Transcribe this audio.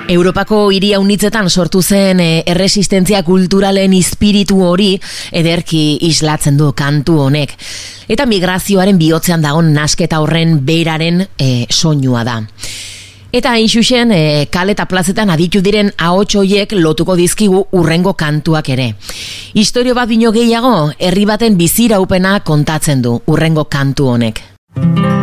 Europako hiri haunitzetan sortu zen erresistentzia kulturalen izpiritu hori ederki islatzen du kantu honek. Eta migrazioaren bihotzean dagon nasketa horren beraren soinua da. Eta hain xuxen, kale eta plazetan aditu diren ahots hoiek lotuko dizkigu urrengo kantuak ere. Istorio bat bino gehiago, herri baten biziraupena kontatzen du urrengo kantu honek.